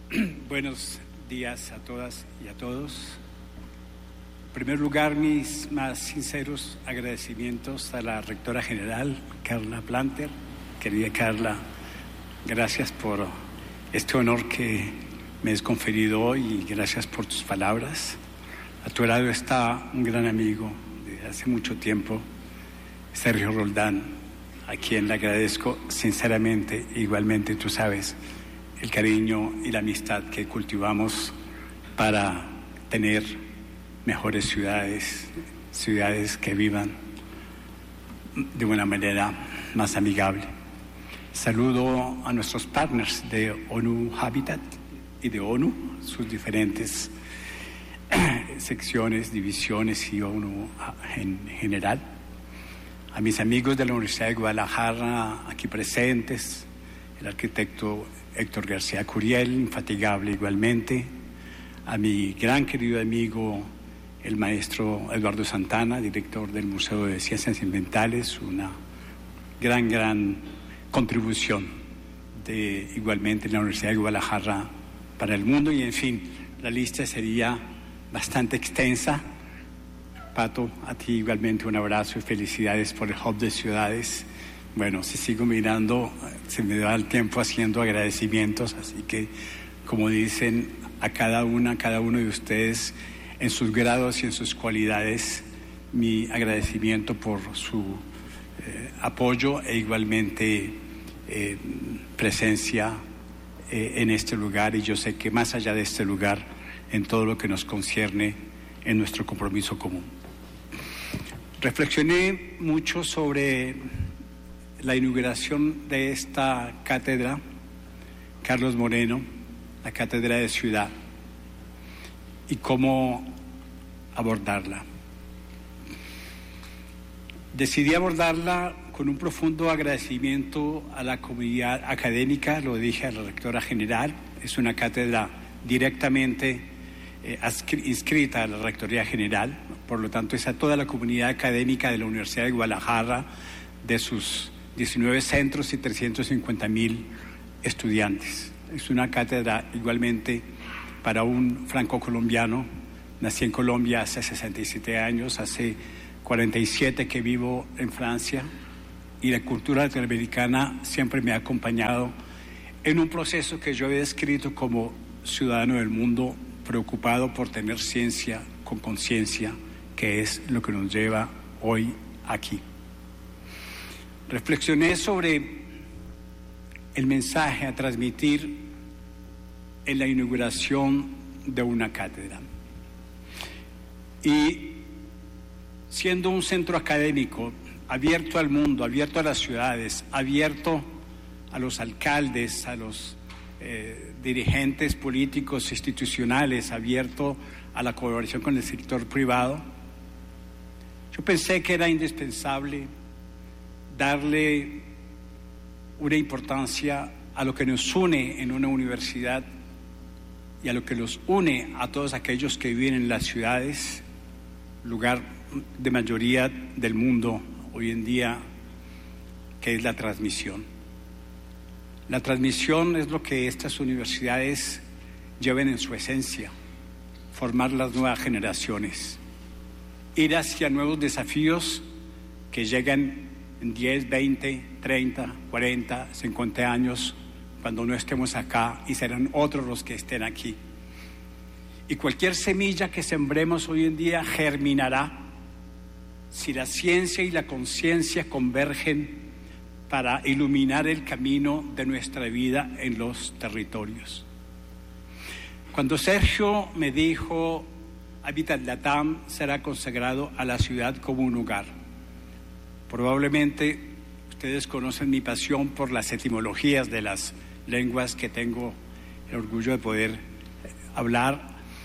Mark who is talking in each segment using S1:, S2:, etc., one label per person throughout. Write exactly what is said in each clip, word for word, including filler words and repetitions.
S1: Buenos días a todas y a todos. En primer lugar, mis más sinceros agradecimientos a la rectora general, Carla Planter. Querida Carla, gracias por este honor que me has conferido hoy y gracias por tus palabras. A tu lado está un gran amigo de hace mucho tiempo, Sergio Roldán, a quien le agradezco sinceramente, igualmente tú sabes, el cariño y la amistad que cultivamos para tener mejores ciudades, ciudades que vivan de una manera más amigable. Saludo a nuestros partners de ONU Habitat y de ONU, sus diferentes secciones, divisiones y ONU en general. A mis amigos de la Universidad de Guadalajara aquí presentes, el arquitecto Héctor García Curiel, infatigable igualmente, a mi gran querido amigo, el maestro Eduardo Santana, director del Museo de Ciencias Ambientales, una gran, gran contribución de igualmente la Universidad de Guadalajara para el mundo, y en fin, la lista sería bastante extensa. Pato, a ti igualmente un abrazo y felicidades por el Hub de Ciudades. Bueno, si sigo mirando, se me da el tiempo haciendo agradecimientos, así que, como dicen, a cada una, a cada uno de ustedes, en sus grados y en sus cualidades, mi agradecimiento por su eh, apoyo e igualmente eh, presencia eh, en este lugar, y yo sé que más allá de este lugar, en todo lo que nos concierne en nuestro compromiso común. Reflexioné mucho sobre la inauguración de esta cátedra, Carlos Moreno, la Cátedra de Ciudad, y cómo abordarla. Decidí abordarla con un profundo agradecimiento a la comunidad académica, lo dije a la rectora general, es una cátedra directamente eh, inscrita a la Rectoría General, por lo tanto es a toda la comunidad académica de la Universidad de Guadalajara, de sus diecinueve centros y trescientos cincuenta mil estudiantes. Es una cátedra igualmente para un franco-colombiano. Nací en Colombia hace sesenta y siete años, hace cuarenta y siete que vivo en Francia, y la cultura latinoamericana siempre me ha acompañado en un proceso que yo he descrito como ciudadano del mundo, preocupado por tener ciencia con conciencia, que es lo que nos lleva hoy aquí. Reflexioné sobre el mensaje a transmitir en la inauguración de una cátedra. Y siendo un centro académico abierto al mundo, abierto a las ciudades, abierto a los alcaldes, a los eh, dirigentes políticos, institucionales, abierto a la colaboración con el sector privado, yo pensé que era indispensable darle una importancia a lo que nos une en una universidad y a lo que los une a todos aquellos que viven en las ciudades, lugar de mayoría del mundo hoy en día, que es la transmisión. La transmisión es lo que estas universidades llevan en su esencia, formar las nuevas generaciones, ir hacia nuevos desafíos que llegan en diez, veinte, treinta, cuarenta, cincuenta años, cuando no estemos acá, y serán otros los que estén aquí. Y cualquier semilla que sembremos hoy en día germinará si la ciencia y la conciencia convergen para iluminar el camino de nuestra vida en los territorios. Cuando Sergio me dijo, Habitat Latam será consagrado a la ciudad como un hogar, probablemente ustedes conocen mi pasión por las etimologías de las lenguas que tengo el orgullo de poder hablar.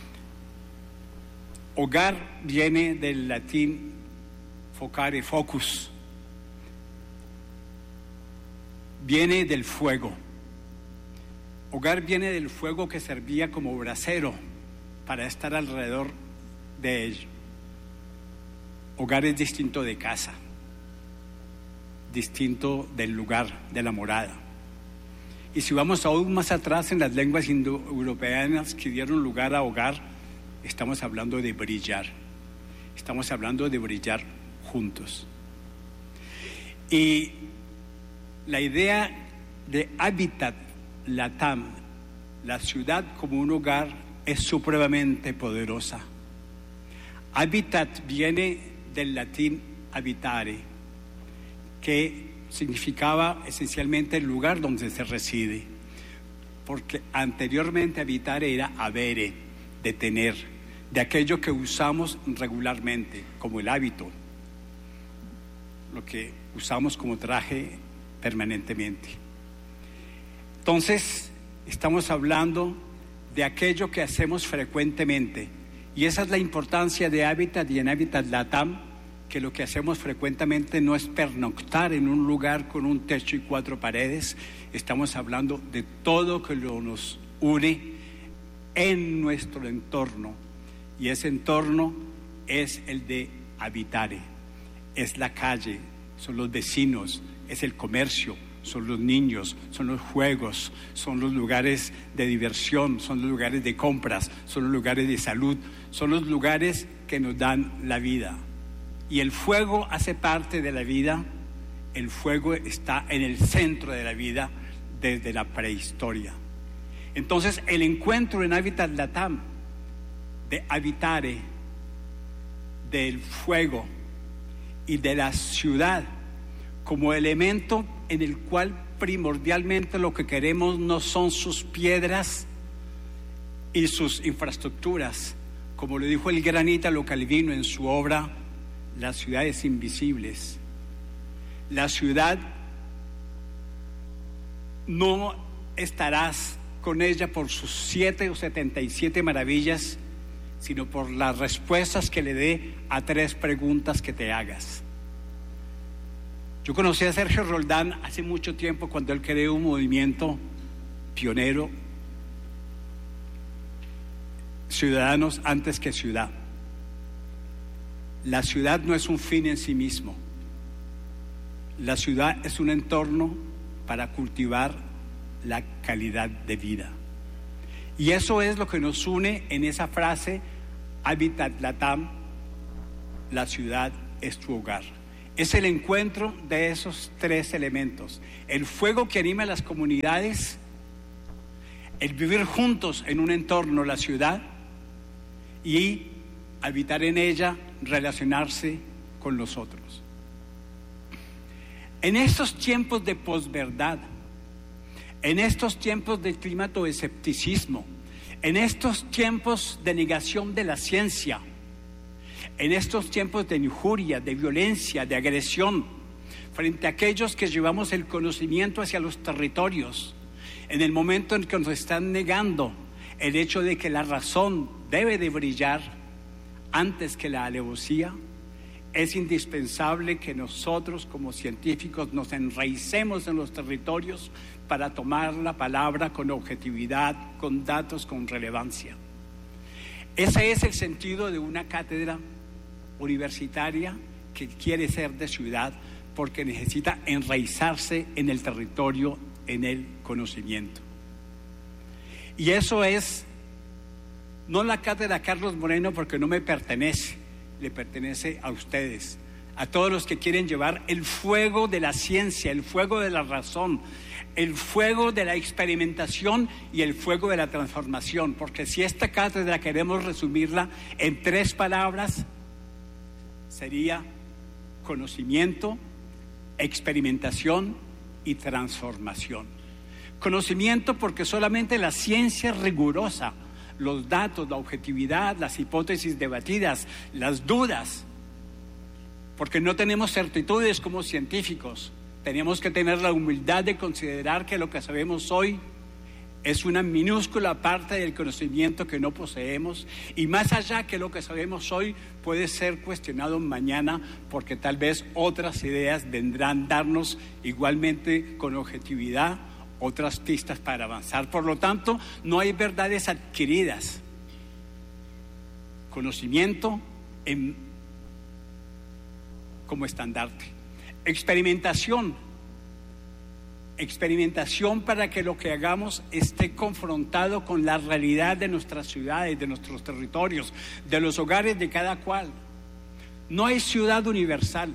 S1: Hogar viene del latín focare, focus. Viene del fuego. Hogar viene del fuego que servía como brasero para estar alrededor de ello. Hogar es distinto de casa, distinto del lugar, de la morada. Y si vamos aún más atrás en las lenguas indoeuropeanas que dieron lugar a hogar, estamos hablando de brillar. Estamos hablando de brillar juntos. Y la idea de Habitat Latam, la ciudad como un hogar, es supremamente poderosa. Habitat viene del latín habitare, que significaba esencialmente el lugar donde se reside, porque anteriormente habitar era habere, de tener, de aquello que usamos regularmente, como el hábito, lo que usamos como traje permanentemente. Entonces, estamos hablando de aquello que hacemos frecuentemente, y esa es la importancia de Habitat y en Habitat Latam, que lo que hacemos frecuentemente no es pernoctar en un lugar con un techo y cuatro paredes. Estamos hablando de todo que lo nos une en nuestro entorno, y ese entorno es el de habitare, es la calle, son los vecinos, es el comercio, son los niños, son los juegos, son los lugares de diversión, son los lugares de compras, son los lugares de salud, son los lugares que nos dan la vida. Y el fuego hace parte de la vida, el fuego está en el centro de la vida desde la prehistoria. Entonces, el encuentro en Habitat Latam de habitare, del fuego y de la ciudad como elemento en el cual primordialmente lo que queremos no son sus piedras y sus infraestructuras, como lo dijo el gran Ítalo Calvino en su obra Las ciudades invisibles. La ciudad no estarás con ella por sus siete o setenta y siete maravillas, sino por las respuestas que le dé a tres preguntas que te hagas. Yo conocí a Sergio Roldán hace mucho tiempo cuando él creó un movimiento pionero, Ciudadanos antes que ciudad. La ciudad no es un fin en sí mismo. La ciudad es un entorno para cultivar la calidad de vida. Y eso es lo que nos une en esa frase, Habitat Latam, la ciudad es tu hogar. Es el encuentro de esos tres elementos: el fuego que anima a las comunidades, el vivir juntos en un entorno, la ciudad, y habitar en ella, relacionarse con los otros. En estos tiempos de posverdad, en estos tiempos de climatoescepticismo, en estos tiempos de negación de la ciencia, en estos tiempos de injuria, de violencia, de agresión, frente a aquellos que llevamos el conocimiento hacia los territorios, en el momento en que nos están negando el hecho de que la razón debe de brillar antes que la alevosía, es indispensable que nosotros como científicos nos enraicemos en los territorios para tomar la palabra con objetividad, con datos, con relevancia. Ese es el sentido de una cátedra universitaria que quiere ser de ciudad, porque necesita enraizarse en el territorio, en el conocimiento. Y eso es no la cátedra Carlos Moreno, porque no me pertenece, le pertenece a ustedes, a todos los que quieren llevar el fuego de la ciencia, el fuego de la razón, el fuego de la experimentación y el fuego de la transformación. Porque si esta cátedra queremos resumirla en tres palabras, sería conocimiento, experimentación y transformación. Conocimiento porque solamente la ciencia rigurosa, los datos, la objetividad, las hipótesis debatidas, las dudas, porque no tenemos certitudes como científicos. Tenemos que tener la humildad de considerar que lo que sabemos hoy es una minúscula parte del conocimiento que no poseemos, y más allá que lo que sabemos hoy puede ser cuestionado mañana, porque tal vez otras ideas vendrán a darnos igualmente con objetividad otras pistas para avanzar. Por lo tanto, no hay verdades adquiridas. Conocimiento en, como estandarte. Experimentación experimentación para que lo que hagamos esté confrontado con la realidad de nuestras ciudades, de nuestros territorios, de los hogares de cada cual. No hay ciudad universal,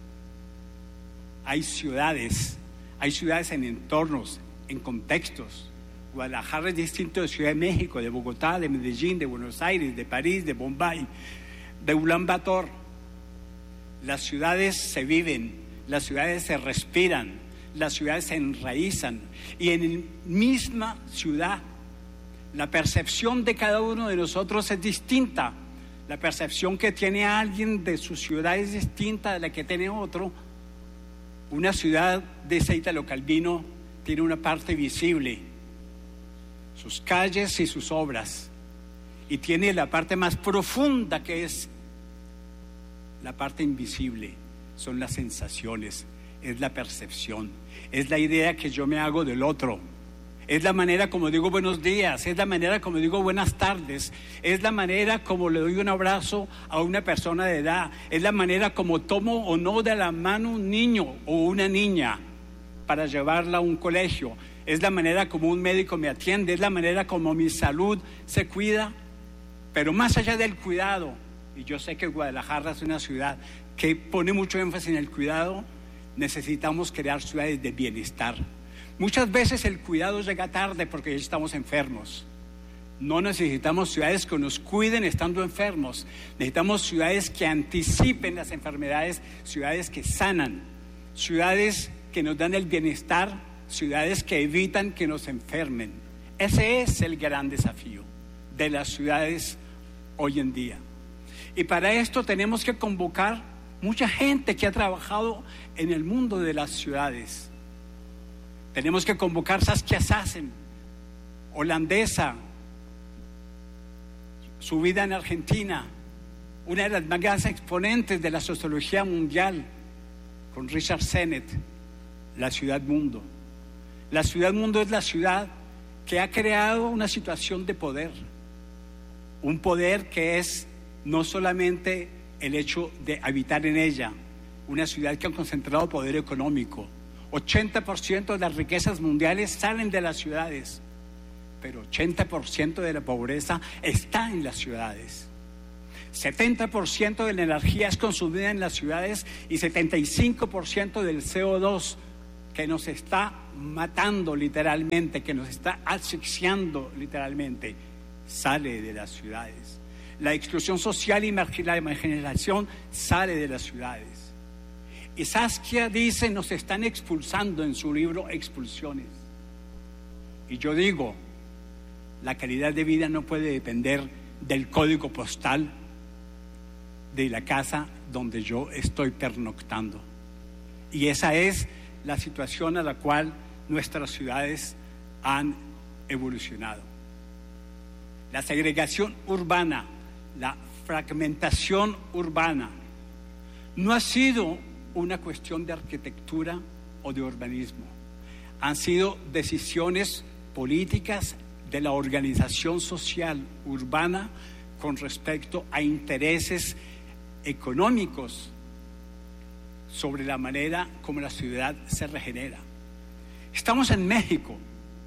S1: hay ciudades, hay ciudades en entornos, en contextos. Guadalajara es distinto de Ciudad de México, de Bogotá, de Medellín, de Buenos Aires, de París, de Bombay, de Ulan Bator. Las ciudades se viven, las ciudades se respiran, las ciudades se enraizan, y en la misma ciudad la percepción de cada uno de nosotros es distinta. La percepción que tiene alguien de su ciudad es distinta de la que tiene otro. Una ciudad, dice Italo Calvino, tiene una parte visible, sus calles y sus obras, y tiene la parte más profunda, que es la parte invisible, son las sensaciones, es la percepción, es la idea que yo me hago del otro, es la manera como digo buenos días, es la manera como digo buenas tardes, es la manera como le doy un abrazo a una persona de edad, es la manera como tomo o no de la mano un niño o una niña para llevarla a un colegio, es la manera como un médico me atiende, es la manera como mi salud se cuida. Pero más allá del cuidado, y yo sé que Guadalajara es una ciudad que pone mucho énfasis en el cuidado, necesitamos crear ciudades de bienestar. Muchas veces el cuidado llega tarde porque ya estamos enfermos. No necesitamos ciudades que nos cuiden estando enfermos. Necesitamos ciudades que anticipen las enfermedades, ciudades que sanan, ciudades que nos dan el bienestar, ciudades que evitan que nos enfermen. Ese es el gran desafío de las ciudades hoy en día. Y para esto tenemos que convocar mucha gente que ha trabajado en el mundo de las ciudades. Tenemos que convocar a Saskia Sassen, holandesa, su vida en Argentina, una de las más grandes exponentes de la sociología mundial, con Richard Sennett, la ciudad mundo. La ciudad mundo es la ciudad que ha creado una situación de poder, un poder que es no solamente el hecho de habitar en ella, una ciudad que ha concentrado poder económico. ochenta por ciento de las riquezas mundiales salen de las ciudades, pero ochenta por ciento de la pobreza está en las ciudades. setenta por ciento de la energía es consumida en las ciudades y setenta y cinco por ciento del C O dos que nos está matando literalmente, que nos está asfixiando literalmente, sale de las ciudades. La exclusión social y la marginalización sale de las ciudades. Y Saskia dice, nos están expulsando en su libro Expulsiones. Y yo digo, la calidad de vida no puede depender del código postal de la casa donde yo estoy pernoctando. Y esa es la situación a la cual nuestras ciudades han evolucionado. La segregación urbana, la fragmentación urbana, no ha sido una cuestión de arquitectura o de urbanismo. Han sido decisiones políticas de la organización social urbana con respecto a intereses económicos sobre la manera como la ciudad se regenera. Estamos en México,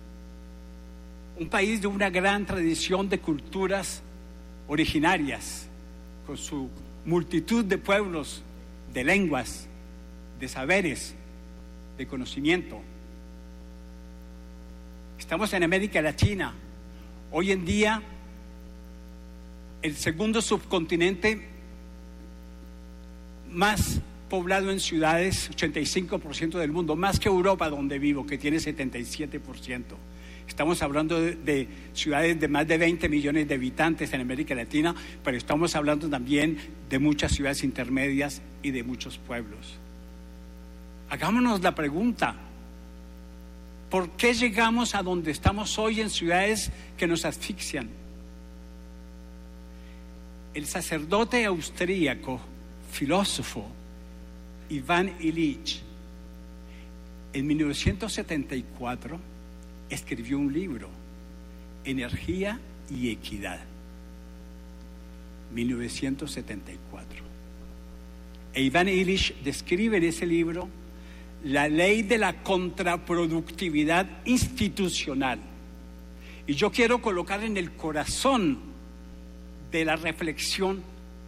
S1: un país de una gran tradición de culturas originarias, con su multitud de pueblos, de lenguas, de saberes, de conocimiento. Estamos en América Latina, hoy en día el segundo subcontinente más poblado en ciudades, ochenta y cinco por ciento del mundo, más que Europa donde vivo, que tiene setenta y siete por ciento. Estamos hablando de, de ciudades de más de veinte millones de habitantes en América Latina, pero estamos hablando también de muchas ciudades intermedias y de muchos pueblos. Hagámonos la pregunta, ¿por qué llegamos a donde estamos hoy en ciudades que nos asfixian? El sacerdote austríaco, filósofo, Iván Illich, en mil novecientos setenta y cuatro escribió un libro, Energía y Equidad. mil novecientos setenta y cuatro. E Iván Illich describe en ese libro la ley de la contraproductividad institucional. Y yo quiero colocar en el corazón de la reflexión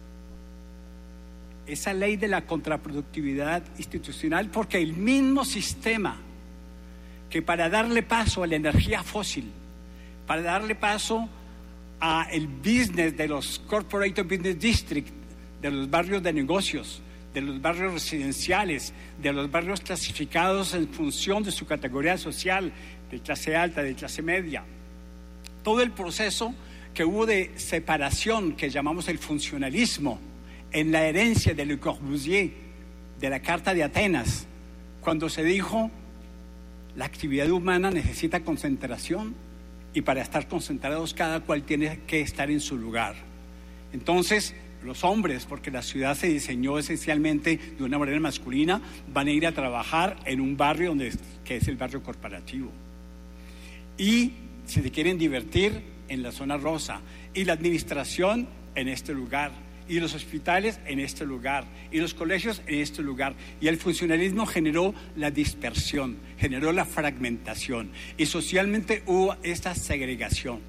S1: esa ley de la contraproductividad institucional, porque el mismo sistema que para darle paso a la energía fósil, para darle paso a el business de los corporate business district, de los barrios de negocios, de los barrios residenciales, de los barrios clasificados en función de su categoría social, de clase alta, de clase media, todo el proceso que hubo de separación que llamamos el funcionalismo en la herencia de Le Corbusier, de la Carta de Atenas, cuando se dijo la actividad humana necesita concentración y para estar concentrados cada cual tiene que estar en su lugar. Entonces los hombres, porque la ciudad se diseñó esencialmente de una manera masculina, van a ir a trabajar en un barrio donde, que es el barrio corporativo, y si se quieren divertir en la zona rosa, y la administración en este lugar, y los hospitales en este lugar, y los colegios en este lugar. Y el funcionalismo generó la dispersión, generó la fragmentación, y socialmente hubo esta segregación.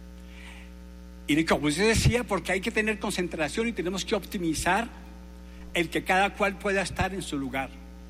S1: Y como usted decía, porque hay que tener concentración y tenemos que optimizar el que cada cual pueda estar en su lugar.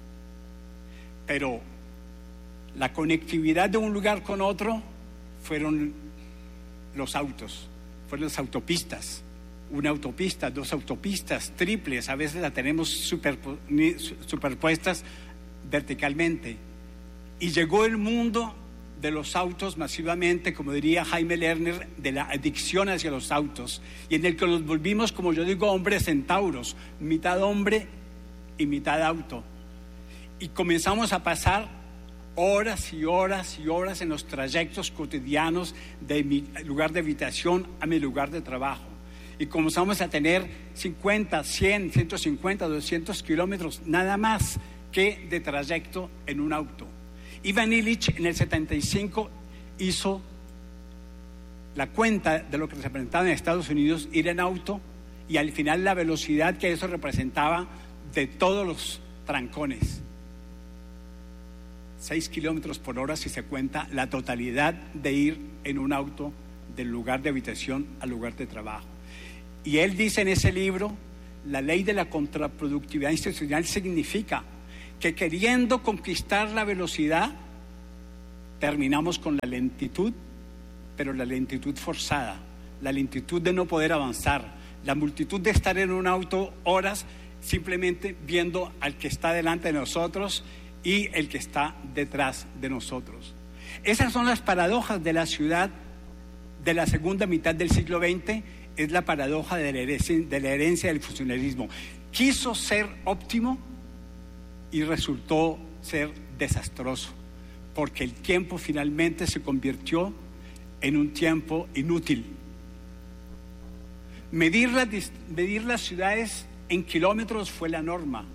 S1: Pero la conectividad de un lugar con otro fueron los autos, fueron las autopistas. Una autopista, dos autopistas, triples, a veces la tenemos superpu- superpuestas verticalmente. Y llegó el mundo de los autos masivamente, como diría Jaime Lerner, de la adicción hacia los autos, y en el que nos volvimos, como yo digo, hombres centauros, mitad hombre y mitad auto. Y comenzamos a pasar horas y horas y horas en los trayectos cotidianos de mi lugar de habitación a mi lugar de trabajo. Y comenzamos a tener cincuenta, cien, ciento cincuenta, doscientos kilómetros nada más que de trayecto en un auto. Ivan Illich en el setenta y cinco hizo la cuenta de lo que representaba en Estados Unidos ir en auto, y al final la velocidad que eso representaba de todos los trancones. Seis kilómetros por hora si se cuenta la totalidad de ir en un auto del lugar de habitación al lugar de trabajo. Y él dice en ese libro, la ley de la contraproductividad institucional significa que queriendo conquistar la velocidad, terminamos con la lentitud, pero la lentitud forzada, la lentitud de no poder avanzar, la multitud de estar en un auto horas simplemente viendo al que está delante de nosotros y el que está detrás de nosotros. Esas son las paradojas de la ciudad de la segunda mitad del siglo veinte. Es la paradoja de la herencia, de la herencia del funcionalismo. Quiso ser óptimo y resultó ser desastroso, porque el tiempo finalmente se convirtió en un tiempo inútil. Medir las, medir las ciudades en kilómetros fue la norma.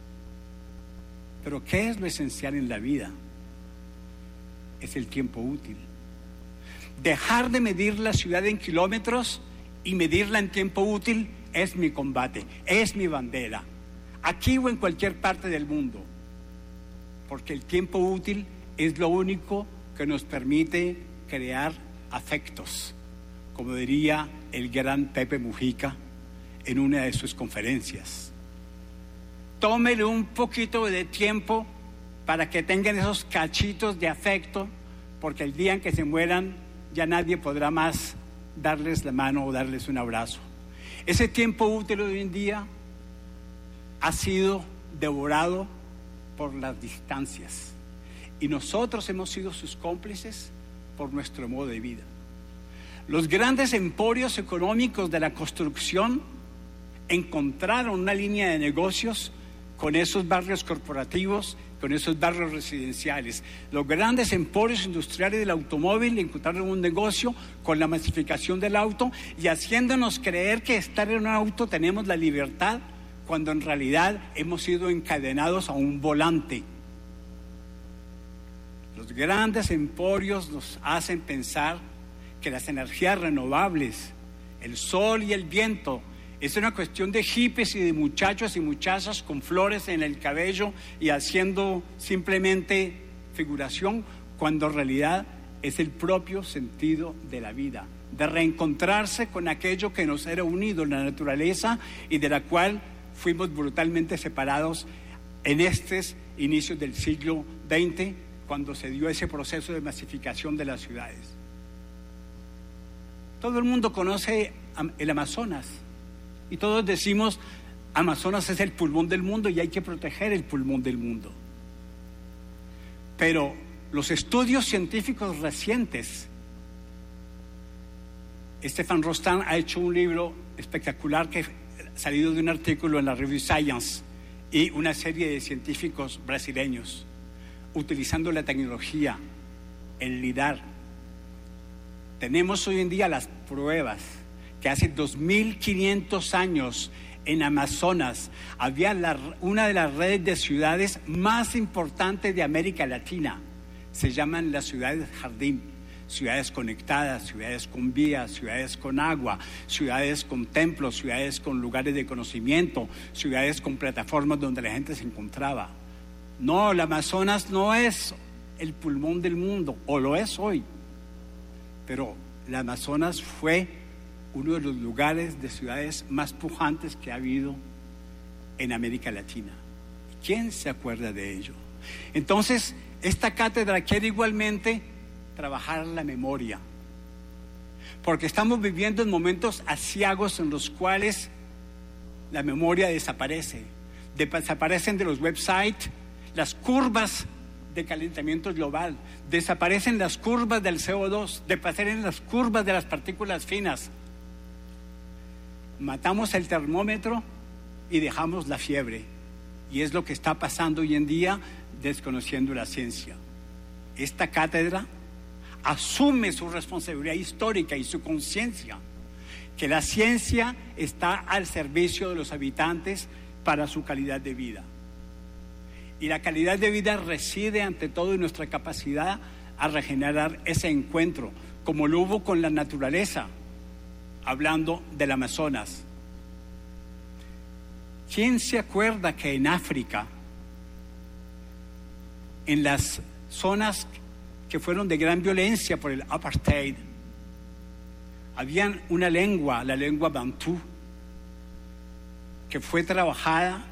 S1: Pero ¿qué es lo esencial en la vida? Es el tiempo útil. Dejar de medir la ciudad en kilómetros y medirla en tiempo útil es mi combate, es mi bandera, aquí o en cualquier parte del mundo, porque el tiempo útil es lo único que nos permite crear afectos, como diría el gran Pepe Mujica en una de sus conferencias. Tómele un poquito de tiempo para que tengan esos cachitos de afecto, porque el día en que se mueran ya nadie podrá más darles la mano o darles un abrazo. Ese tiempo útil hoy en día ha sido devorado por las distancias, y nosotros hemos sido sus cómplices por nuestro modo de vida. Los grandes emporios económicos de la construcción encontraron una línea de negocios con esos barrios corporativos, con esos barrios residenciales. Los grandes emporios industriales del automóvil encontraron un negocio con la masificación del auto y haciéndonos creer que estar en un auto tenemos la libertad, cuando en realidad hemos sido encadenados a un volante. Los grandes emporios nos hacen pensar que las energías renovables, el sol y el viento, Es una cuestión de hippies y de muchachos y muchachas con flores en el cabello y haciendo simplemente figuración, cuando en realidad es el propio sentido de la vida, de reencontrarse con aquello que nos era unido en la naturaleza y de la cual fuimos brutalmente separados en estos inicios del siglo veinte, cuando se dio ese proceso de masificación de las ciudades. Todo el mundo conoce el Amazonas y todos decimos: Amazonas es el pulmón del mundo y hay que proteger el pulmón del mundo. Pero los estudios científicos recientes, Stefan Rostan ha hecho un libro espectacular que ha salido de un artículo en la revista Science, y una serie de científicos brasileños utilizando la tecnología, el lidar. Tenemos hoy en día las pruebas que hace dos mil quinientos años en Amazonas había la, una de las redes de ciudades más importantes de América Latina. Se llaman las ciudades jardín, ciudades conectadas, ciudades con vías, ciudades con agua, ciudades con templos, ciudades con lugares de conocimiento, ciudades con plataformas donde la gente se encontraba. No, el Amazonas no es el pulmón del mundo, o lo es hoy, pero el Amazonas fue uno de los lugares de ciudades más pujantes que ha habido en América Latina. ¿Quién se acuerda de ello? Entonces, esta cátedra quiere igualmente trabajar la memoria, porque estamos viviendo en momentos aciagos en los cuales la memoria desaparece. Desaparecen de los websites las curvas de calentamiento global, desaparecen las curvas del C O dos, desaparecen las curvas de las partículas finas. Matamos el termómetro y dejamos la fiebre, y es lo que está pasando hoy en día, desconociendo la ciencia. Esta cátedra asume su responsabilidad histórica y su conciencia, que la ciencia está al servicio de los habitantes para su calidad de vida. Y la calidad de vida reside ante todo en nuestra capacidad a regenerar ese encuentro, como lo hubo con la naturaleza, hablando del Amazonas. ¿Quién se acuerda que en África, en las zonas que fueron de gran violencia por el apartheid, había una lengua, la lengua bantú, que fue trabajada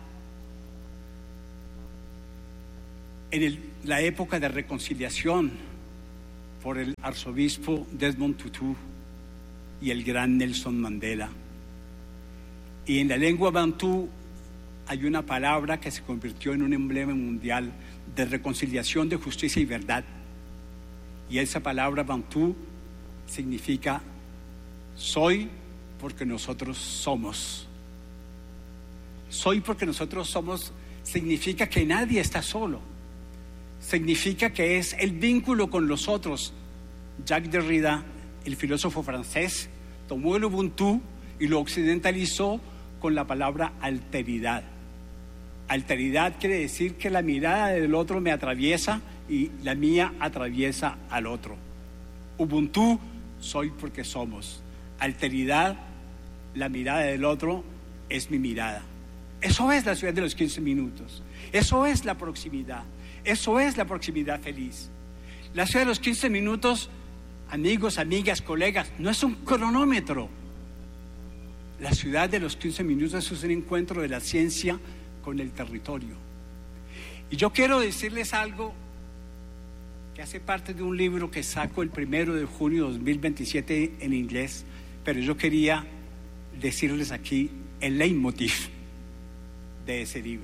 S1: en el, la época de reconciliación por el arzobispo Desmond Tutu y el gran Nelson Mandela? Y en la lengua bantú hay una palabra que se convirtió en un emblema mundial de reconciliación, de justicia y verdad. Y esa palabra bantú significa: soy porque nosotros somos. Soy porque nosotros somos significa que nadie está solo. Significa que es el vínculo con los otros. Jacques Derrida, el filósofo francés, tomó el Ubuntu y lo occidentalizó con la palabra alteridad. Alteridad quiere decir que la mirada del otro me atraviesa y la mía atraviesa al otro. Ubuntu, soy porque somos. Alteridad, la mirada del otro es mi mirada. Eso es la ciudad de los quince minutos. Eso es la proximidad. Eso es la proximidad feliz. La ciudad de los quince minutos, amigos, amigas, colegas, no es un cronómetro. La ciudad de los quince minutos es un encuentro de la ciencia con el territorio. Y yo quiero decirles algo que hace parte de un libro que saco el primero de junio de dos mil veintisiete en inglés, pero yo quería decirles aquí el leitmotiv de ese libro.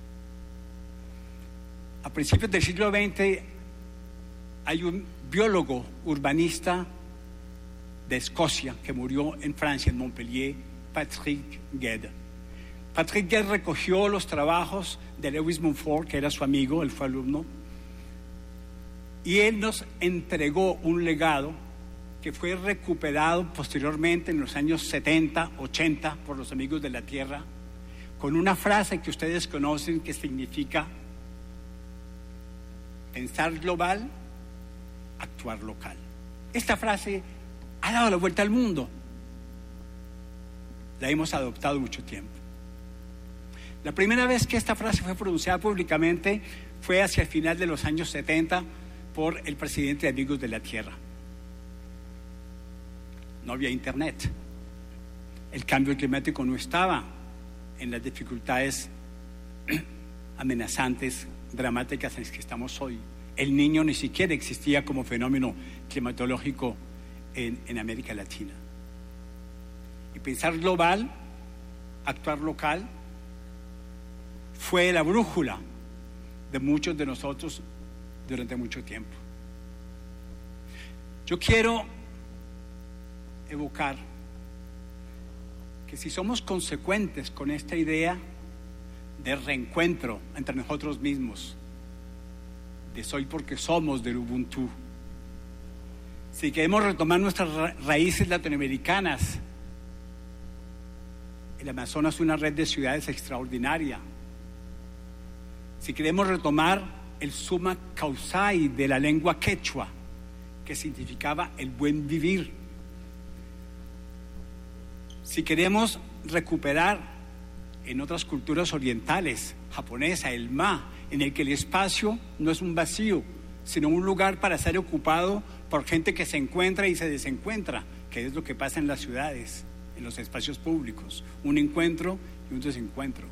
S1: A principios del siglo veinte hay un biólogo urbanista de Escocia que murió en Francia, en Montpellier, Patrick Gued. Patrick Gued recogió los trabajos de Lewis Mumford, que era su amigo, él fue alumno, y él nos entregó un legado que fue recuperado posteriormente en los años setenta, ochenta por los Amigos de la Tierra, con una frase que ustedes conocen que significa: pensar global, actuar local. Esta frase ha dado la vuelta al mundo. la hemos adoptado mucho tiempo. La primera vez que esta frase fue pronunciada públicamente fue hacia el final de los años setenta por el presidente de Amigos de la Tierra. No había internet, el cambio climático no estaba en las dificultades amenazantes, dramáticas en las que estamos hoy. El Niño ni siquiera existía como fenómeno climatológico en, en América Latina. Y pensar global, actuar local, fue la brújula de muchos de nosotros durante mucho tiempo. Yo quiero evocar que si somos consecuentes con esta idea de reencuentro entre nosotros mismos, de soy porque somos del Ubuntu, si queremos retomar nuestras ra- raíces latinoamericanas, el Amazonas es una red de ciudades extraordinaria. Si queremos retomar el summa causai de la lengua quechua, que significaba el buen vivir, si queremos recuperar en otras culturas orientales, japonesa, el ma, en el que el espacio no es un vacío, sino un lugar para ser ocupado por gente que se encuentra y se desencuentra, que es lo que pasa en las ciudades, en los espacios públicos, un encuentro y un desencuentro.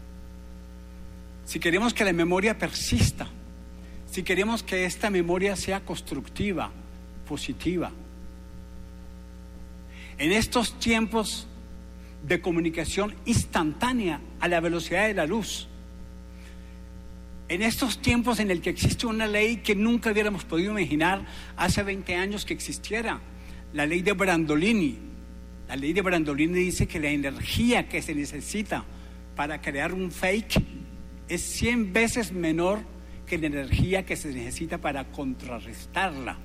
S1: Si queremos que la memoria persista, si queremos que esta memoria sea constructiva, positiva, en estos tiempos de comunicación instantánea a la velocidad de la luz, en estos tiempos en el que existe una ley que nunca hubiéramos podido imaginar hace veinte años que existiera, la ley de Brandolini. La ley de Brandolini dice que la energía que se necesita para crear un fake es cien veces menor que la energía que se necesita para contrarrestarla.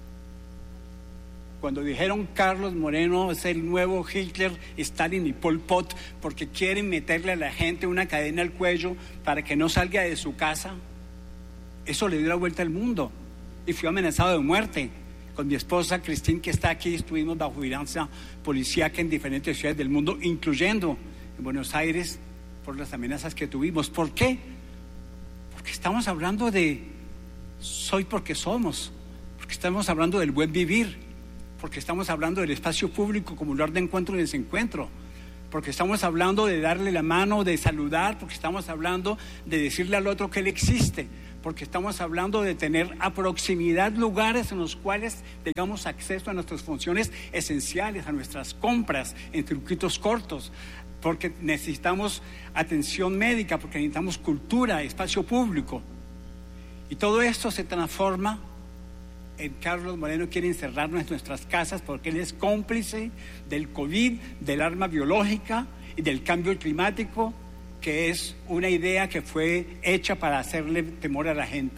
S1: Cuando dijeron Carlos Moreno es el nuevo Hitler, Stalin y Pol Pot porque quieren meterle a la gente una cadena al cuello para que no salga de su casa, eso le dio la vuelta al mundo y fui amenazado de muerte. Con mi esposa Cristín, que está aquí, estuvimos bajo vigilancia policíaca en diferentes ciudades del mundo, incluyendo en Buenos Aires, por las amenazas que tuvimos. ¿Por qué? Porque estamos hablando de soy porque somos, porque estamos hablando del buen vivir, porque estamos hablando del espacio público como lugar de encuentro y desencuentro, porque estamos hablando de darle la mano, de saludar, porque estamos hablando de decirle al otro que él existe, porque estamos hablando de tener a proximidad lugares en los cuales tengamos acceso a nuestras funciones esenciales, a nuestras compras en circuitos cortos, porque necesitamos atención médica, porque necesitamos cultura, espacio público. Y todo esto se transforma en Carlos Moreno quiere encerrarnos en nuestras casas porque él es cómplice del COVID, del arma biológica y del cambio climático, que es una idea que fue hecha para hacerle temor a la gente.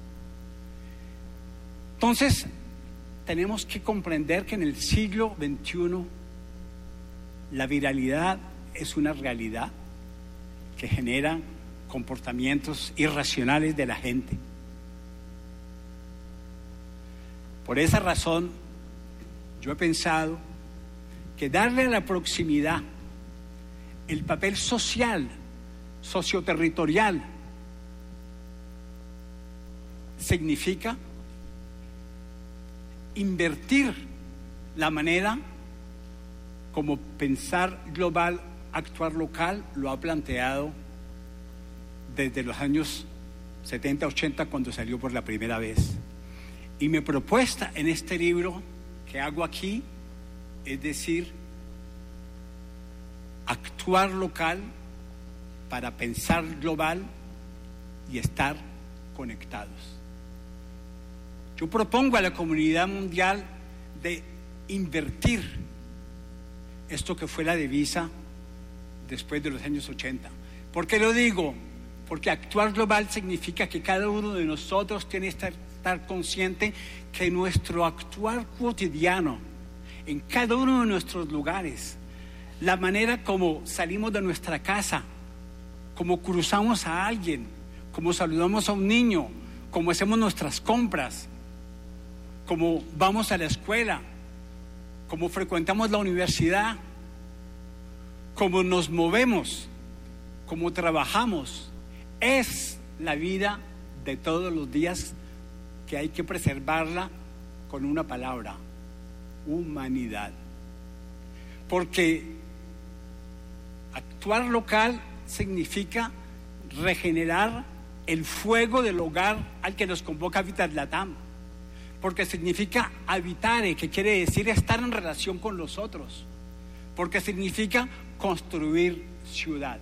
S1: Entonces, tenemos que comprender que en el siglo veintiuno la viralidad es una realidad que genera comportamientos irracionales de la gente. Por esa razón, yo he pensado que darle a la proximidad el papel social, socioterritorial, significa invertir la manera como pensar global, actuar local, lo ha planteado desde los años setenta, ochenta, cuando salió por la primera vez. Y mi propuesta en este libro que hago aquí es decir, actuar local para pensar global y estar conectados. Yo propongo a la comunidad mundial de invertir esto que fue la divisa después de los años ochenta. ¿Por qué lo digo? Porque actuar global significa que cada uno de nosotros tiene que estar, estar consciente que nuestro actuar cotidiano, en cada uno de nuestros lugares, la manera como salimos de nuestra casa, como cruzamos a alguien, como saludamos a un niño, como hacemos nuestras compras, como vamos a la escuela, como frecuentamos la universidad, cómo nos movemos, cómo trabajamos, es la vida de todos los días que hay que preservarla con una palabra: humanidad. Porque actuar local significa regenerar el fuego del hogar al que nos convoca Habitat Latam, porque significa habitare, que quiere decir estar en relación con los otros, porque significa construir ciudad.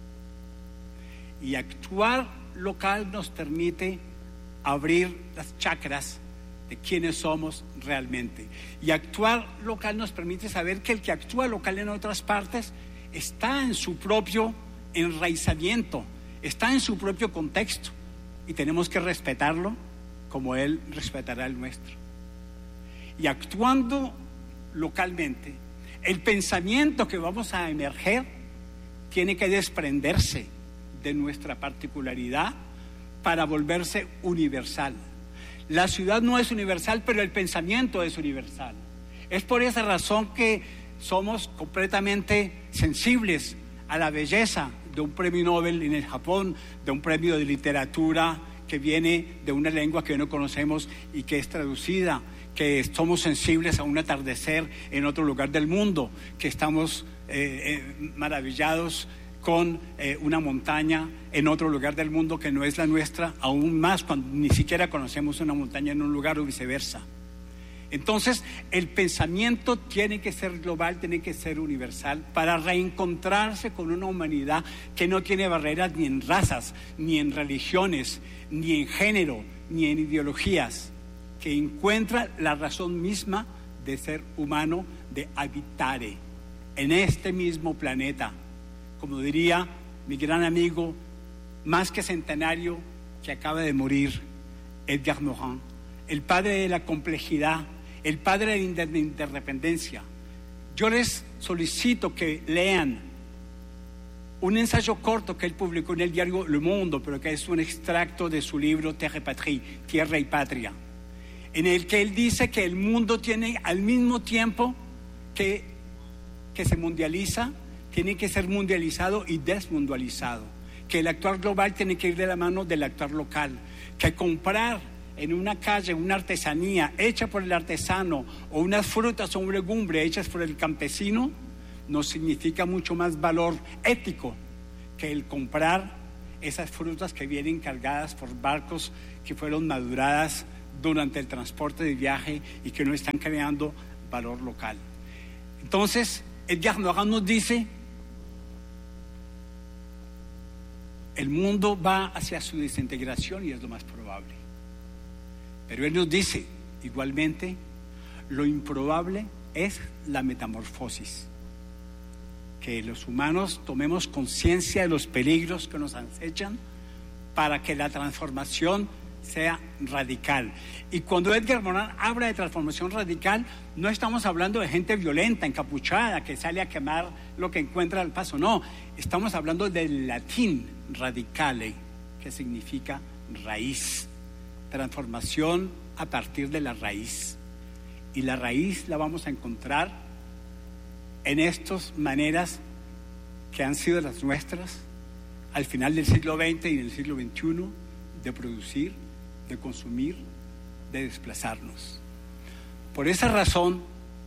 S1: Y actuar local nos permite abrir las chakras de quiénes somos realmente. Y actuar local nos permite saber que el que actúa local en otras partes está en su propio enraizamiento, está en su propio contexto, y tenemos que respetarlo como él respetará el nuestro. Y actuando localmente, el pensamiento que vamos a emerger tiene que desprenderse de nuestra particularidad para volverse universal. La ciudad no es universal, pero el pensamiento es universal. Es por esa razón que somos completamente sensibles a la belleza de un premio Nobel en el Japón, de un premio de literatura que viene de una lengua que no conocemos y que es traducida, que somos sensibles a un atardecer en otro lugar del mundo, que estamos eh, eh, maravillados con eh, una montaña en otro lugar del mundo que no es la nuestra, aún más cuando ni siquiera conocemos una montaña en un lugar o viceversa. Entonces, el pensamiento tiene que ser global, tiene que ser universal para reencontrarse con una humanidad que no tiene barreras ni en razas, ni en religiones, ni en género, ni en ideologías, que encuentra la razón misma de ser humano, de habitare en este mismo planeta. Como diría mi gran amigo, más que centenario, que acaba de morir, Edgar Morin, el padre de la complejidad, el padre de la interdependencia. Yo les solicito que lean un ensayo corto que él publicó en el diario Le Monde, pero que es un extracto de su libro Terre et Patrie, Tierra y Patria, en el que él dice que el mundo tiene al mismo tiempo que, que se mundializa, tiene que ser mundializado y desmundializado, que el actuar global tiene que ir de la mano del actuar local, que comprar en una calle una artesanía hecha por el artesano o unas frutas o una legumbre hechas por el campesino no significa mucho más valor ético que el comprar esas frutas que vienen cargadas por barcos que fueron maduradas durante el transporte de viaje y que no están creando valor local. Entonces, Edgar Morin nos dice: el mundo va hacia su desintegración y es lo más probable. Pero él nos dice, igualmente, lo improbable es la metamorfosis. Que los humanos tomemos conciencia de los peligros que nos acechan para que la transformación sea radical. Y cuando Edgar Morin habla de transformación radical, no estamos hablando de gente violenta, encapuchada, que sale a quemar lo que encuentra al paso. No, estamos hablando del latín radicale, que significa raíz. Transformación a partir de la raíz. Y la raíz la vamos a encontrar en estas maneras que han sido las nuestras al final del siglo veinte y del siglo veintiuno, de producir, de consumir, de desplazarnos. Por esa razón,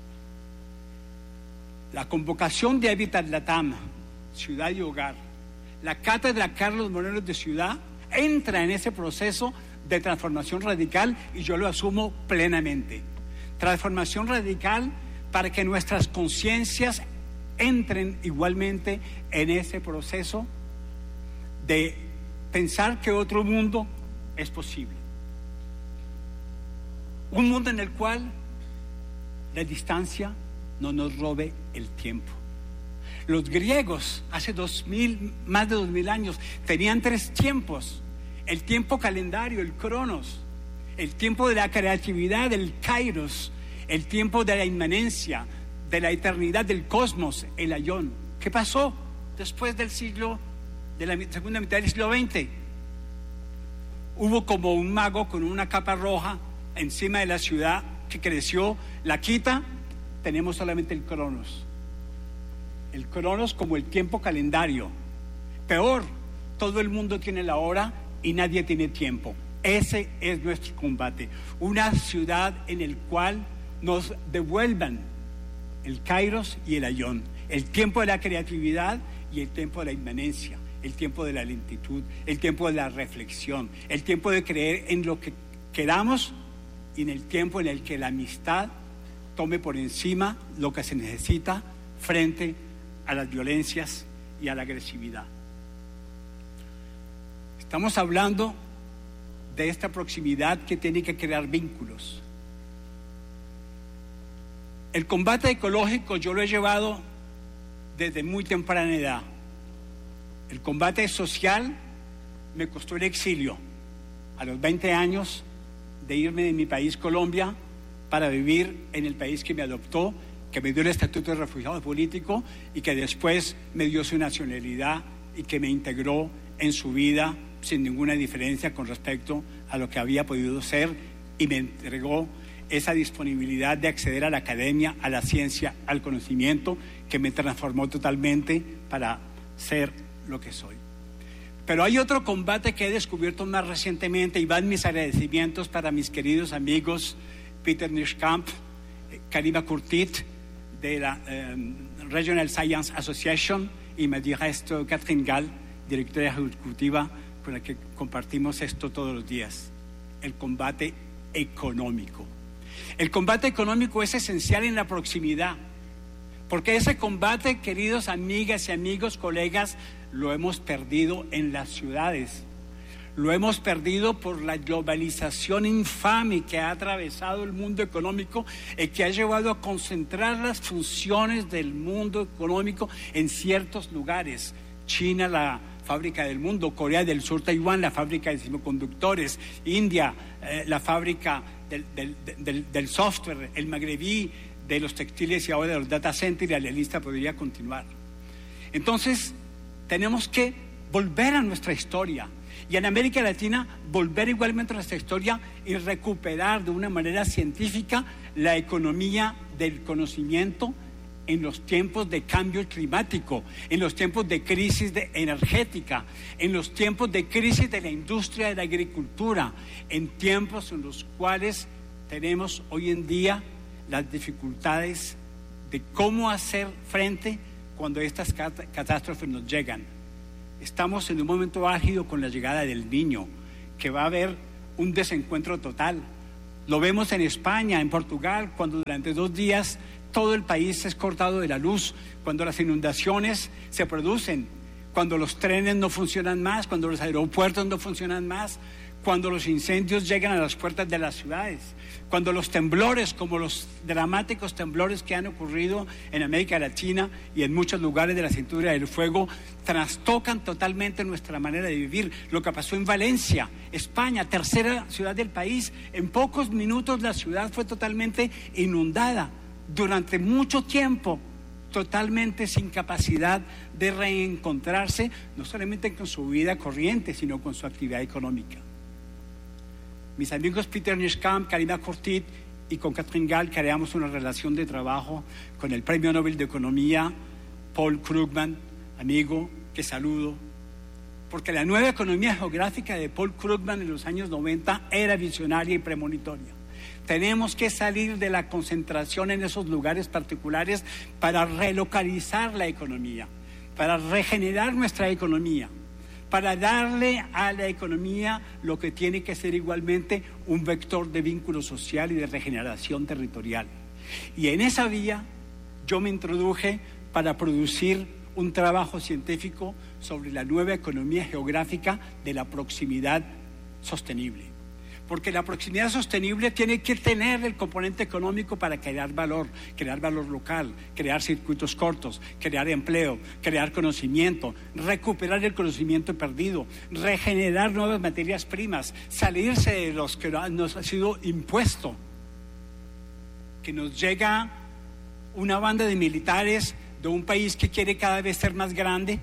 S1: la convocación de Habitat Latam, Ciudad y Hogar, la cátedra Carlos Morelos de Ciudad, entra en ese proceso de transformación radical, y yo lo asumo plenamente. Transformación radical para que nuestras conciencias entren igualmente en ese proceso de pensar que otro mundo es posible. Un mundo en el cual la distancia no nos robe el tiempo. Los griegos, hace dos mil, más de dos mil años, tenían tres tiempos: el tiempo calendario, el cronos, el tiempo de la creatividad, el kairos, el tiempo de la inmanencia, de la eternidad del cosmos, el aion. ¿Qué pasó después del siglo, de la segunda mitad del siglo veinte? Hubo como un mago con una capa roja encima de la ciudad que creció, la quita, tenemos solamente el cronos. el cronos como el tiempo calendario. Peor, todo el mundo tiene la hora y nadie tiene tiempo. Ese es nuestro combate. Una ciudad en el cual nos devuelvan el kairos y el ayón, el tiempo de la creatividad y el tiempo de la inmanencia, el tiempo de la lentitud, el tiempo de la reflexión, el tiempo de creer en lo que queramos y en el tiempo en el que la amistad tome por encima lo que se necesita frente a las violencias y a la agresividad. Estamos hablando de esta proximidad que tiene que crear vínculos. El combate ecológico yo lo he llevado desde muy temprana edad. El combate social me costó el exilio a los veinte años de irme de mi país, Colombia, para vivir en el país que me adoptó, que me dio el estatuto de refugiado político y que después me dio su nacionalidad y que me integró en su vida sin ninguna diferencia con respecto a lo que había podido ser, y me entregó esa disponibilidad de acceder a la academia, a la ciencia, al conocimiento, que me transformó totalmente para ser lo que soy. Pero hay otro combate que he descubierto más recientemente, y van mis agradecimientos para mis queridos amigos Peter Nijkamp, Karima Curtit de la eh, Regional Science Association, y Marie Resto Catherine Gall, directora ejecutiva con la que compartimos esto todos los días. El combate económico. El combate económico es esencial en la proximidad, porque ese combate, queridos amigas y amigos, colegas, lo hemos perdido en las ciudades. Lo hemos perdido por la globalización infame que ha atravesado el mundo económico y que ha llevado a concentrar las funciones del mundo económico en ciertos lugares. China, la fábrica del mundo; Corea del Sur, Taiwán, la fábrica de semiconductores; India, eh, la fábrica del, del, del, del software; el magrebí, de los textiles, y ahora de los data centers, y la lista podría continuar. Entonces, tenemos que volver a nuestra historia, y en América Latina volver igualmente a nuestra historia y recuperar de una manera científica la economía del conocimiento en los tiempos de cambio climático, en los tiempos de crisis de energética, en los tiempos de crisis de la industria de la agricultura, en tiempos en los cuales tenemos hoy en día las dificultades de cómo hacer frente cuando estas catástrofes nos llegan. Estamos en un momento álgido con la llegada del Niño, que va a haber un desencuentro total. Lo vemos en España, en Portugal, cuando durante dos días todo el país es cortado de la luz, cuando las inundaciones se producen, cuando los trenes no funcionan más, cuando los aeropuertos no funcionan más, cuando los incendios llegan a las puertas de las ciudades, cuando los temblores, como los dramáticos temblores que han ocurrido en América Latina y en muchos lugares de la cintura del fuego, trastocan totalmente nuestra manera de vivir. Lo que pasó en Valencia, España, tercera ciudad del país, en pocos minutos la ciudad fue totalmente inundada, durante mucho tiempo totalmente sin capacidad de reencontrarse, no solamente con su vida corriente, sino con su actividad económica. Mis amigos Peter Nijkamp, Karima Curtit y con Catherine Gall creamos una relación de trabajo con el Premio Nobel de Economía Paul Krugman, amigo que saludo, porque la nueva economía geográfica de Paul Krugman en los años noventa era visionaria y premonitoria. Tenemos que salir de la concentración en esos lugares particulares para relocalizar la economía, para regenerar nuestra economía, para darle a la economía lo que tiene que ser igualmente un vector de vínculo social y de regeneración territorial. Y en esa vía yo me introduje para producir un trabajo científico sobre la nueva economía geográfica de la proximidad sostenible. Porque la proximidad sostenible tiene que tener el componente económico para crear valor, crear valor local, crear circuitos cortos, crear empleo, crear conocimiento, recuperar el conocimiento perdido, regenerar nuevas materias primas, salirse de los que nos ha sido impuesto. Que nos llega una banda de militares de un país que quiere cada vez ser más grande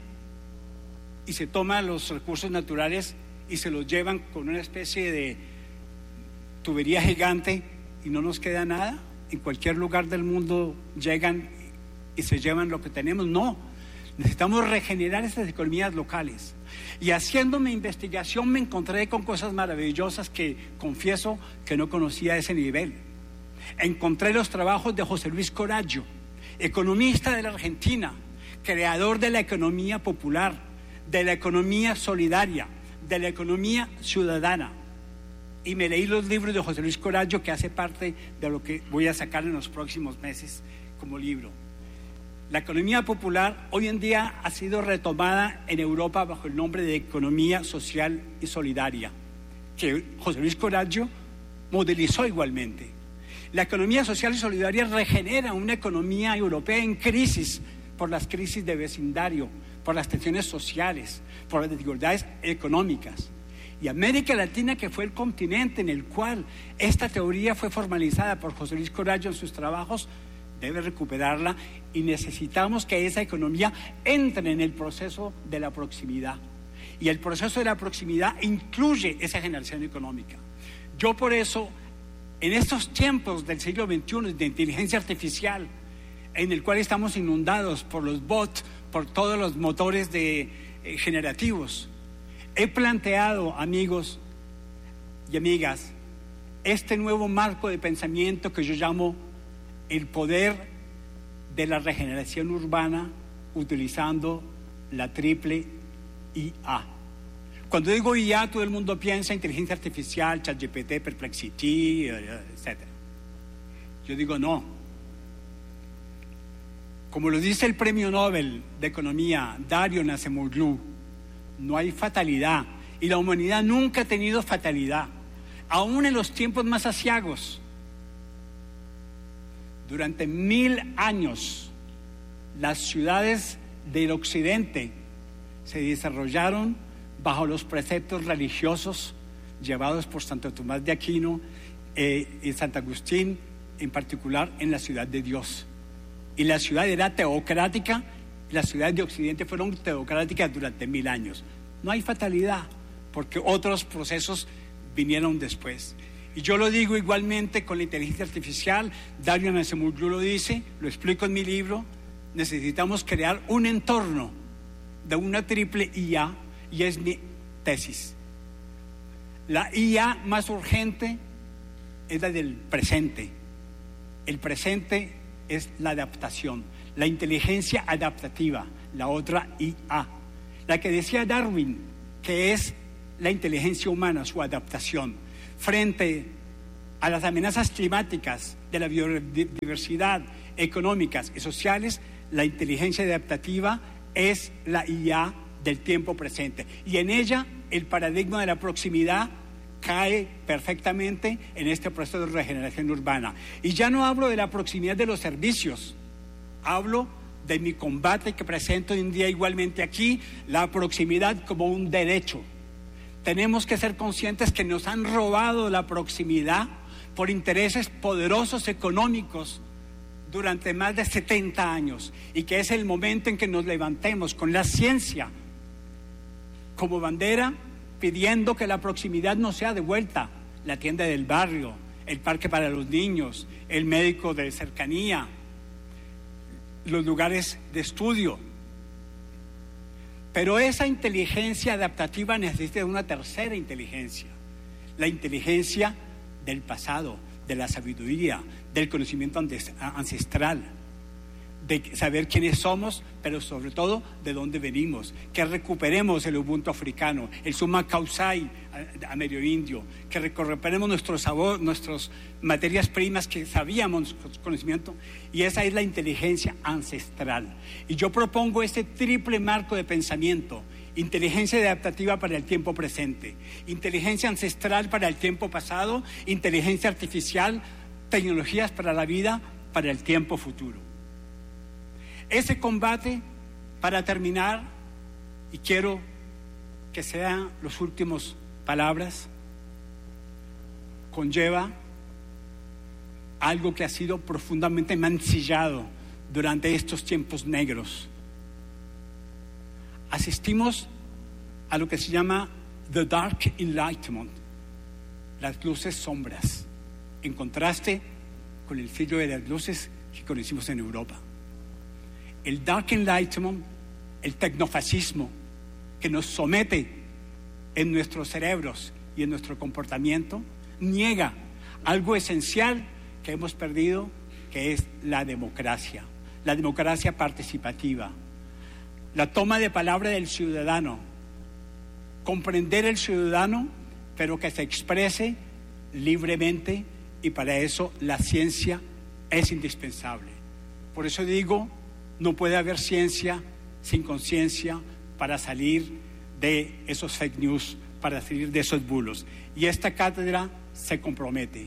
S1: y se toma los recursos naturales y se los llevan con una especie de tubería gigante y no nos queda nada. En cualquier lugar del mundo llegan y y se llevan lo que tenemos. No, necesitamos regenerar estas economías locales. Y haciendo mi investigación me encontré con cosas maravillosas que confieso que no conocía a ese nivel. Encontré los trabajos de José Luis Coraggio, economista de la Argentina, creador de la economía popular, de la economía solidaria, de la economía ciudadana. Y me leí los libros de José Luis Coraggio, que hace parte de lo que voy a sacar en los próximos meses como libro. La economía popular hoy en día ha sido retomada en Europa bajo el nombre de economía social y solidaria, que José Luis Coraggio modelizó igualmente. La economía social y solidaria regenera una economía europea en crisis por las crisis de vecindario, por las tensiones sociales, por las desigualdades económicas. Y América Latina, que fue el continente en el cual esta teoría fue formalizada por José Luis Coraggio en sus trabajos, debe recuperarla, y necesitamos que esa economía entre en el proceso de la proximidad. Y el proceso de la proximidad incluye esa generación económica. Yo por eso, en estos tiempos del siglo veintiuno de inteligencia artificial, en el cual estamos inundados por los bots, por todos los motores de, eh, generativos, he planteado, amigos y amigas, este nuevo marco de pensamiento que yo llamo el poder de la regeneración urbana utilizando la triple I A. Cuando digo I A, todo el mundo piensa inteligencia artificial, ChatGPT, Perplexity, etcétera. Yo digo no. Como lo dice el premio Nobel de Economía, Dario Acemoglu, no hay fatalidad, y la humanidad nunca ha tenido fatalidad, aún en los tiempos más aciagos. Durante mil años, las ciudades del occidente se desarrollaron bajo los preceptos religiosos llevados por Santo Tomás de Aquino eh, y Santo Agustín, en particular en la ciudad de Dios. Y la ciudad era teocrática, las ciudades de occidente fueron teocráticas durante mil años. No hay fatalidad, porque otros procesos vinieron después. Y yo lo digo igualmente con la inteligencia artificial. Dario Acemoglu lo dice, lo explico en mi libro. Necesitamos crear un entorno de una triple I A, y es mi tesis. La I A más urgente es la del presente. El presente es la adaptación, la inteligencia adaptativa, la otra I A. La que decía Darwin, que es la inteligencia humana, su adaptación frente a las amenazas climáticas, de la biodiversidad, económicas y sociales. La inteligencia adaptativa es la I A del tiempo presente, y en ella el paradigma de la proximidad cae perfectamente en este proceso de regeneración urbana. Y ya no hablo de la proximidad de los servicios, hablo de mi combate que presento hoy en día igualmente aquí, la proximidad como un derecho. Tenemos que ser conscientes que nos han robado la proximidad por intereses poderosos económicos durante más de setenta años, y que es el momento en que nos levantemos con la ciencia como bandera, pidiendo que la proximidad no sea de vuelta, la tienda del barrio, el parque para los niños, el médico de cercanía, los lugares de estudio. Pero esa inteligencia adaptativa necesita de una tercera inteligencia, la inteligencia del pasado, de la sabiduría, del conocimiento ancestral, de saber quiénes somos, pero sobre todo de dónde venimos, que recuperemos el Ubuntu africano, el Suma Causai amerindio, que recuperemos nuestro sabor, nuestras materias primas que sabíamos, conocimiento, y esa es la inteligencia ancestral. Y yo propongo este triple marco de pensamiento: inteligencia adaptativa para el tiempo presente, inteligencia ancestral para el tiempo pasado, inteligencia artificial, tecnologías para la vida, para el tiempo futuro. Ese combate, para terminar, y quiero que sean las últimas palabras, conlleva algo que ha sido profundamente mancillado durante estos tiempos negros. Asistimos a lo que se llama The Dark Enlightenment, las luces sombras, en contraste con el filo de las luces que conocimos en Europa. el Dark Enlightenment, el tecnofascismo, que nos somete en nuestros cerebros y en nuestro comportamiento, niega algo esencial que hemos perdido, que es la democracia, la democracia participativa, la toma de palabra del ciudadano, comprender el ciudadano, pero que se exprese libremente, y para eso la ciencia es indispensable. Por eso digo, no puede haber ciencia sin conciencia para salir de esos fake news, para salir de esos bulos. Y esta cátedra se compromete.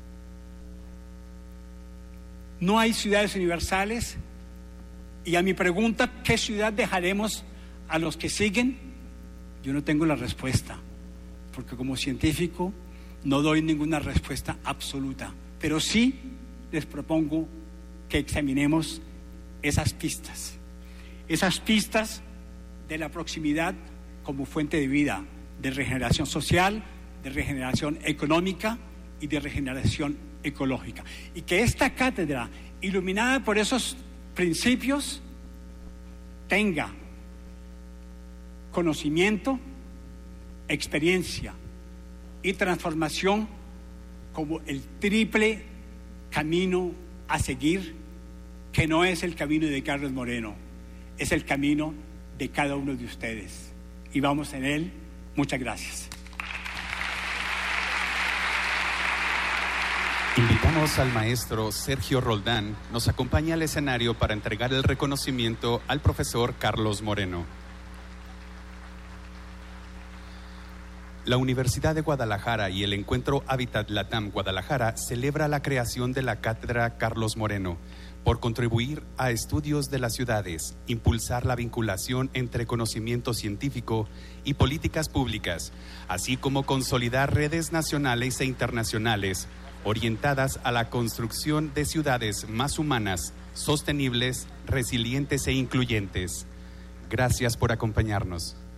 S1: No hay ciudades universales, y a mi pregunta, ¿qué ciudad dejaremos a los que siguen? Yo no tengo la respuesta, porque como científico no doy ninguna respuesta absoluta, pero sí les propongo que examinemos esas pistas, esas pistas de la proximidad como fuente de vida, de regeneración social, de regeneración económica y de regeneración ecológica. Y que esta cátedra, iluminada por esos principios, tenga conocimiento, experiencia y transformación como el triple camino a seguir, que no es el camino de Carlos Moreno, es el camino de cada uno de ustedes. Y vamos en él. Muchas gracias.
S2: Invitamos al maestro Sergio Roldán, nos acompaña al escenario para entregar el reconocimiento al profesor Carlos Moreno. La Universidad de Guadalajara y el Encuentro Hábitat Latam Guadalajara celebra la creación de la Cátedra Carlos Moreno por contribuir a estudios de las ciudades, impulsar la vinculación entre conocimiento científico y políticas públicas, así como consolidar redes nacionales e internacionales orientadas a la construcción de ciudades más humanas, sostenibles, resilientes e incluyentes. Gracias por acompañarnos.